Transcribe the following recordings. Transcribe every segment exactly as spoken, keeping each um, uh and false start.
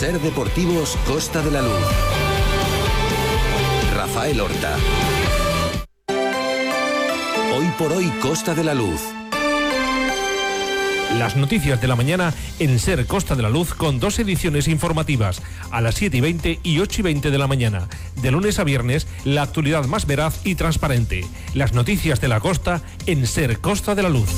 Ser Deportivos Costa de la Luz. Rafael Horta. Hoy por hoy Costa de la Luz. Las noticias de la mañana en Ser Costa de la Luz con dos ediciones informativas, a las siete y veinte y ocho y veinte de la mañana. De lunes a viernes, la actualidad más veraz y transparente. Las noticias de la costa en Ser Costa de la Luz.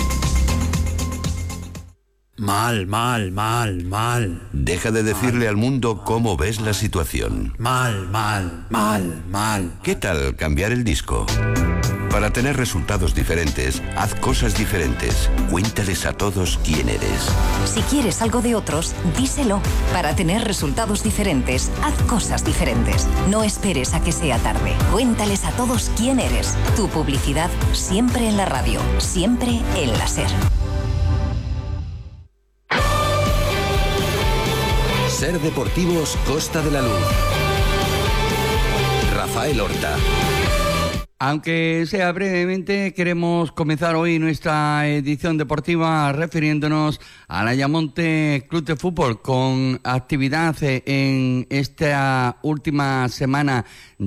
Mal, mal, mal, mal. Deja de decirle al mundo cómo ves la situación. Mal, mal, mal, mal. ¿Qué tal cambiar el disco? Para tener resultados diferentes, haz cosas diferentes. Cuéntales a todos quién eres. Si quieres algo de otros, díselo. Para tener resultados diferentes, haz cosas diferentes. No esperes a que sea tarde. Cuéntales a todos quién eres. Tu publicidad siempre en la radio, siempre en la Ser. Ser Deportivos Costa de la Luz. Rafael Horta. Aunque sea brevemente, queremos comenzar hoy nuestra edición deportiva refiriéndonos al Ayamonte Club de Fútbol con actividad en esta última semana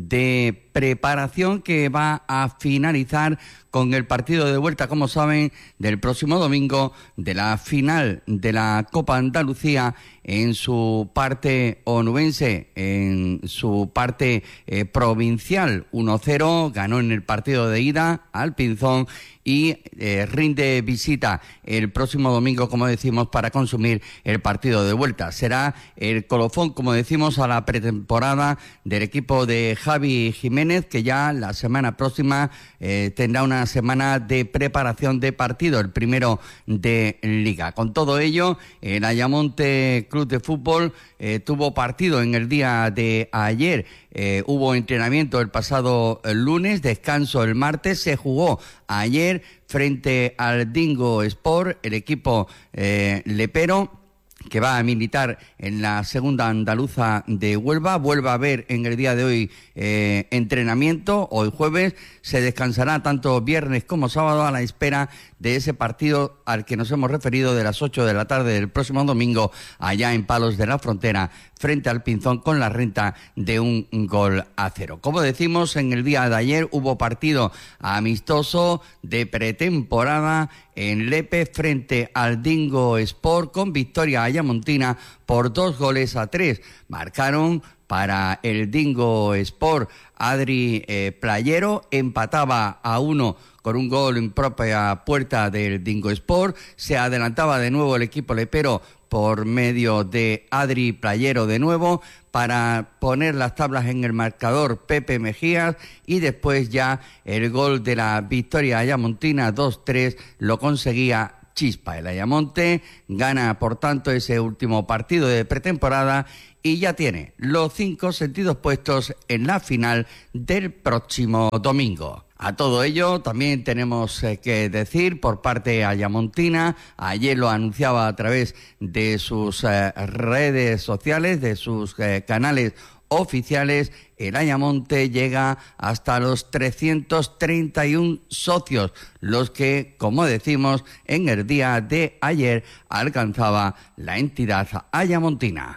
de preparación que va a finalizar con el partido de vuelta, como saben, del próximo domingo de la final de la Copa Andalucía en su parte onubense, en su parte eh, provincial. uno cero, ganó en el partido de ida al Pinzón y eh, rinde visita el próximo domingo, como decimos, para consumir el partido de vuelta. Será el colofón, como decimos, a la pretemporada del equipo de Javi Jiménez, que ya la semana próxima eh, tendrá una semana de preparación de partido, el primero de Liga. Con todo ello, el Ayamonte Club de Fútbol eh, tuvo partido en el día de ayer. Eh, hubo entrenamiento el pasado lunes, descanso el martes, se jugó ayer frente al Dingo Sport, el equipo eh, lepero, que va a militar en la segunda andaluza de Huelva. Vuelve a haber en el día de hoy eh, entrenamiento, hoy jueves, se descansará tanto viernes como sábado a la espera de ese partido al que nos hemos referido de las ocho de la tarde del próximo domingo allá en Palos de la Frontera frente al Pinzón con la renta de un gol a cero. Como decimos, en el día de ayer hubo partido amistoso de pretemporada en Lepe frente al Dingo Sport con victoria ayamontina por dos goles a tres. Marcaron para el Dingo Sport Adri eh, Playero, empataba a uno con un gol en propia puerta del Dingo Sport. Se adelantaba de nuevo el equipo lepero por medio de Adri Playero de nuevo para poner las tablas en el marcador Pepe Mejías, y después ya el gol de la victoria ayamontina dos tres lo conseguía Chispa. El Ayamonte gana por tanto ese último partido de pretemporada y ya tiene los cinco sentidos puestos en la final del próximo domingo. A todo ello también tenemos eh, que decir por parte ayamontina, ayer lo anunciaba a través de sus eh, redes sociales, de sus eh, canales oficiales, el Ayamonte llega hasta los trescientos treinta y uno socios, los que, como decimos, en el día de ayer alcanzaba la entidad ayamontina.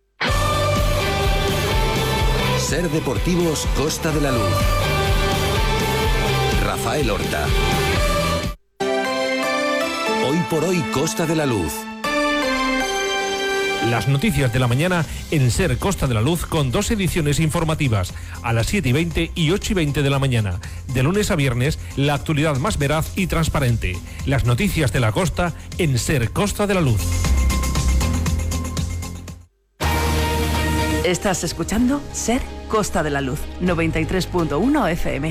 Ser Deportivos Costa de la Luz. Rafael Horta. Hoy por hoy Costa de la Luz. Las noticias de la mañana en Ser Costa de la Luz con dos ediciones informativas, a las siete y veinte y ocho y veinte de la mañana. De lunes a viernes, la actualidad más veraz y transparente. Las noticias de la costa en Ser Costa de la Luz. Estás escuchando Ser Costa de la Luz, noventa y tres punto uno F M.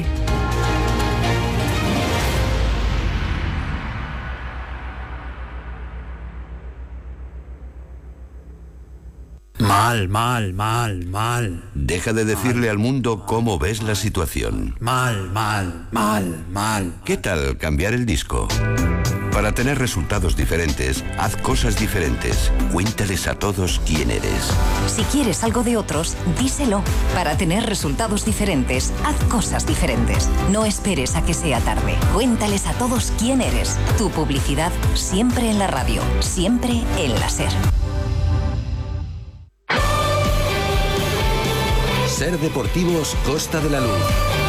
Mal, mal, mal, mal. Deja de decirle al mundo cómo ves la situación. Mal, mal, mal, mal. ¿Qué tal cambiar el disco? Para tener resultados diferentes, haz cosas diferentes. Cuéntales a todos quién eres. Si quieres algo de otros, díselo. Para tener resultados diferentes, haz cosas diferentes. No esperes a que sea tarde. Cuéntales a todos quién eres. Tu publicidad siempre en la radio, siempre en la Ser. Ser Deportivos Costa de la Luz.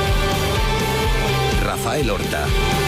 Rafael Horta.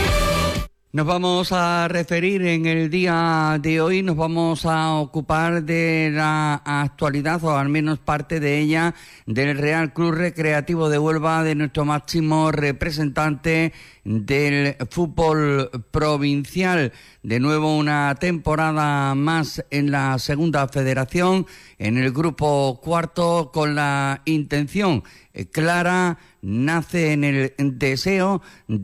Nos vamos a referir en el día de hoy, nos vamos a ocupar de la actualidad, o al menos parte de ella, del Real Club Recreativo de Huelva, de nuestro máximo representante del fútbol provincial. De nuevo una temporada más en la segunda federación, en el grupo cuarto, con la intención clara, nace en el deseo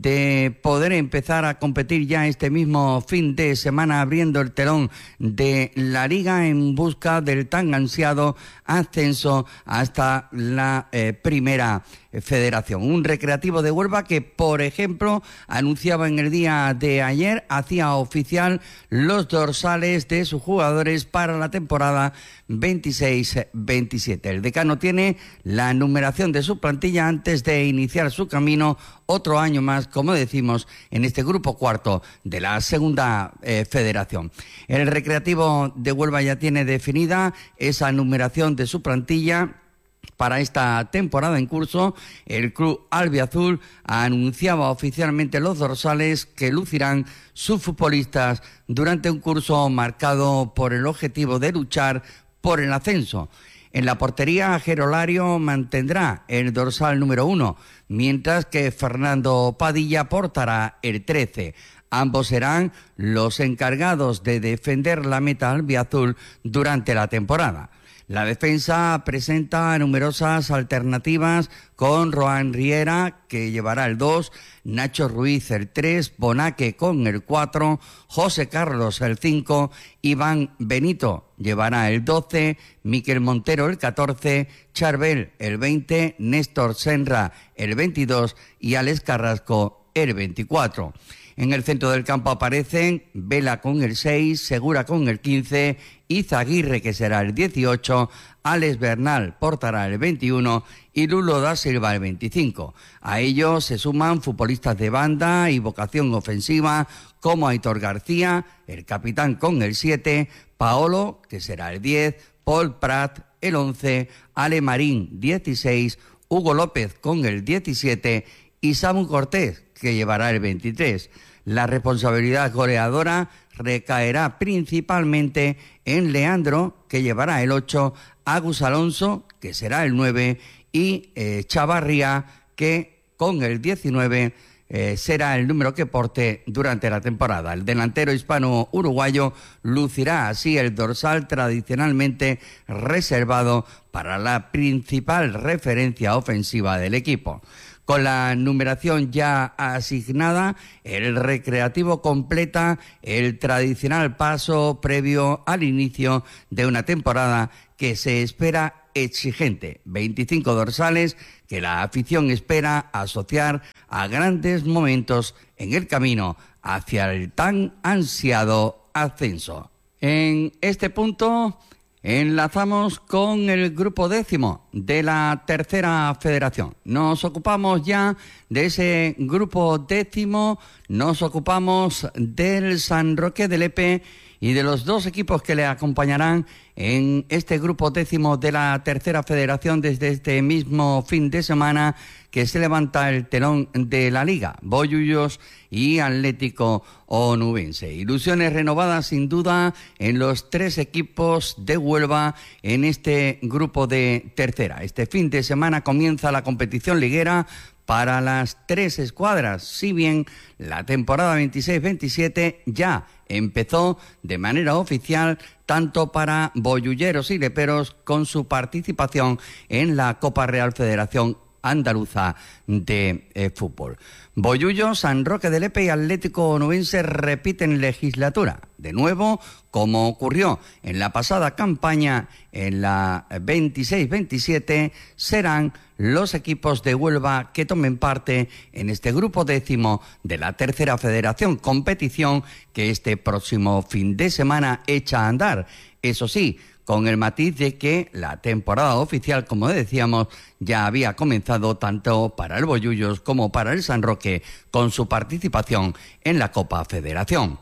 de poder empezar a competir ya este mismo fin de semana, abriendo el telón de la Liga en busca del tan ansiado ascenso hasta la eh, primera federación. Un Recreativo de Huelva que, por ejemplo, anunciaba en el día de ayer, hacía oficial los dorsales de sus jugadores para la temporada veintiséis veintisiete. El decano tiene la numeración de su plantilla antes de iniciar su camino otro año más, como decimos, en este grupo cuarto de la segunda eh, federación. El Recreativo de Huelva ya tiene definida esa numeración de su plantilla para esta temporada en curso. El club albiazul anunciaba oficialmente los dorsales que lucirán sus futbolistas durante un curso marcado por el objetivo de luchar por el ascenso. En la portería, Gerolario mantendrá el dorsal número uno, mientras que Fernando Padilla portará el trece. Ambos serán los encargados de defender la meta albiazul durante la temporada. La defensa presenta numerosas alternativas con Roan Riera, que llevará el dos, Nacho Ruiz el tres, Bonaque con el cuatro, José Carlos el cinco, Iván Benito llevará el doce, Miquel Montero el catorce, Charbel el veinte, Néstor Senra el veintidós y Alex Carrasco el veinticuatro. En el centro del campo aparecen Vela con el seis, Segura con el quince, Izaguirre, que será el dieciocho, Alex Bernal portará el veintiuno y Lulo da Silva el veinticinco. A ellos se suman futbolistas de banda y vocación ofensiva como Aitor García, el capitán con el siete, Paolo, que será el diez, Paul Prat el once, Ale Marín dieciséis, Hugo López con el diecisiete y Samu Cortés, que llevará el veintitrés. La responsabilidad goleadora recaerá principalmente en Leandro, que llevará el ocho, Agus Alonso, que será el nueve, y eh, Chavarría, que con el diecinueve eh, será el número que porte durante la temporada. El delantero hispano-uruguayo lucirá así el dorsal tradicionalmente reservado para la principal referencia ofensiva del equipo. Con la numeración ya asignada, el Recreativo completa el tradicional paso previo al inicio de una temporada que se espera exigente. veinticinco dorsales que la afición espera asociar a grandes momentos en el camino hacia el tan ansiado ascenso. En este punto enlazamos con el grupo décimo de la tercera federación. Nos ocupamos ya de ese grupo décimo, nos ocupamos del San Roque de Lepe y de los dos equipos que le acompañarán en este grupo décimo de la tercera federación desde este mismo fin de semana que se levanta el telón de la Liga, Bollullos y Atlético Onubense. Ilusiones renovadas sin duda en los tres equipos de Huelva en este grupo de tercera. Este fin de semana comienza la competición liguera para las tres escuadras, si bien la temporada veintiséis veintisiete ya empezó de manera oficial tanto para bollulleros y leperos con su participación en la Copa Real Federación Andaluza de eh, Fútbol. Bollullos, San Roque de Lepe y Atlético Onubense repiten legislatura. De nuevo, como ocurrió en la pasada campaña, en la veintiséis veintisiete, serán los equipos de Huelva que tomen parte en este grupo décimo de la tercera federación, competición que este próximo fin de semana echa a andar. Eso sí, con el matiz de que la temporada oficial, como decíamos, ya había comenzado tanto para el Bollullos como para el San Roque, con su participación en la Copa Federación.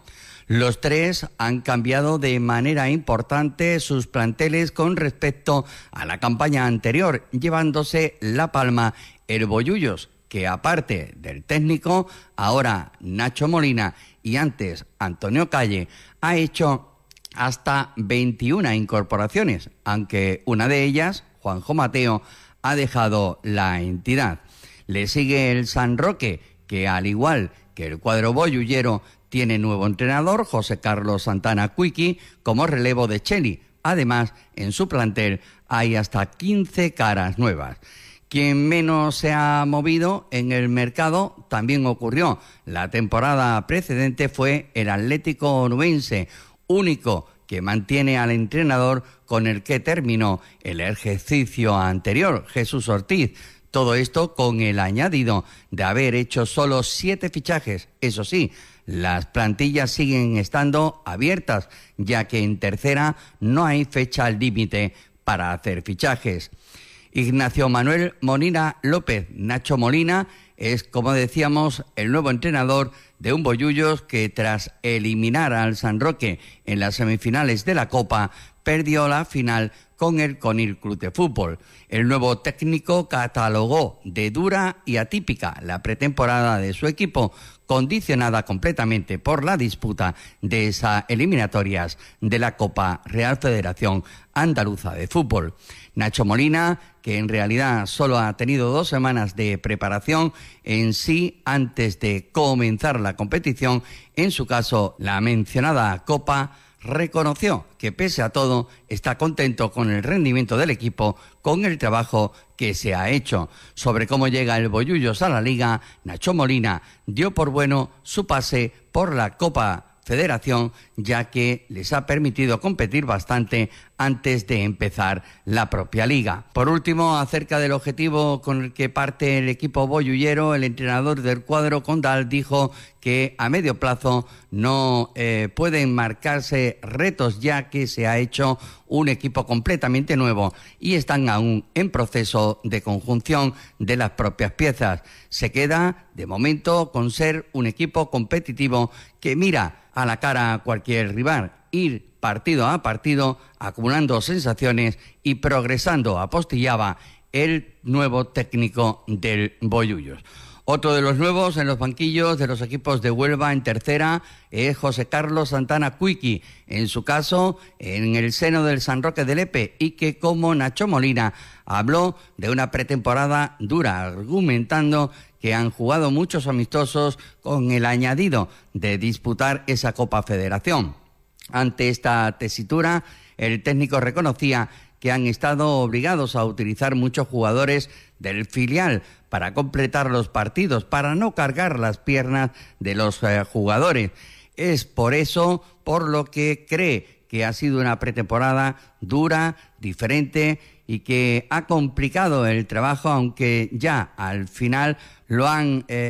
Los tres han cambiado de manera importante sus planteles con respecto a la campaña anterior, llevándose la palma el Bollullos, que aparte del técnico, ahora Nacho Molina y antes Antonio Calle, ha hecho hasta veintiuna incorporaciones, aunque una de ellas, Juanjo Mateo, ha dejado la entidad. Le sigue el San Roque, que al igual que el cuadro bollullero, tiene nuevo entrenador, José Carlos Santana Cuiqui, como relevo de Cheli. Además, en su plantel hay hasta quince caras nuevas. Quien menos se ha movido en el mercado también ocurrió. La temporada precedente fue el Atlético Onubense, único que mantiene al entrenador con el que terminó el ejercicio anterior, Jesús Ortiz. Todo esto con el añadido de haber hecho solo siete fichajes. Eso sí, las plantillas siguen estando abiertas, ya que en tercera no hay fecha límite para hacer fichajes. Ignacio Manuel Molina López, Nacho Molina, es, como decíamos, el nuevo entrenador de un Bollullos que, tras eliminar al San Roque en las semifinales de la Copa, perdió la final con el Conil Club de Fútbol. El nuevo técnico catalogó de dura y atípica la pretemporada de su equipo, condicionada completamente por la disputa de esas eliminatorias de la Copa Real Federación Andaluza de Fútbol. Nacho Molina, que en realidad solo ha tenido dos semanas de preparación en sí antes de comenzar la competición, en su caso la mencionada Copa, reconoció que pese a todo está contento con el rendimiento del equipo, con el trabajo que se ha hecho. Sobre cómo llega el Bollullos a la Liga, Nacho Molina dio por bueno su pase por la Copa Federación, ya que les ha permitido competir bastante antes de empezar la propia liga. Por último, acerca del objetivo con el que parte el equipo bollullero, el entrenador del cuadro Condal dijo que a medio plazo no eh, pueden marcarse retos, ya que se ha hecho un equipo completamente nuevo y están aún en proceso de conjunción de las propias piezas. Se queda, de momento, con ser un equipo competitivo que mira a la cara a cualquier rival, ir partido a partido, acumulando sensaciones y progresando, apostillaba el nuevo técnico del Bollullos. Otro de los nuevos en los banquillos de los equipos de Huelva en tercera es José Carlos Santana Cuiqui, en su caso en el seno del San Roque de Lepe, y que, como Nacho Molina, habló de una pretemporada dura, argumentando que han jugado muchos amistosos con el añadido de disputar esa Copa Federación. Ante esta tesitura, el técnico reconocía que han estado obligados a utilizar muchos jugadores del filial para completar los partidos, para no cargar las piernas de los eh, jugadores. Es por eso por lo que cree que ha sido una pretemporada dura, diferente y que ha complicado el trabajo, aunque ya al final lo han eh,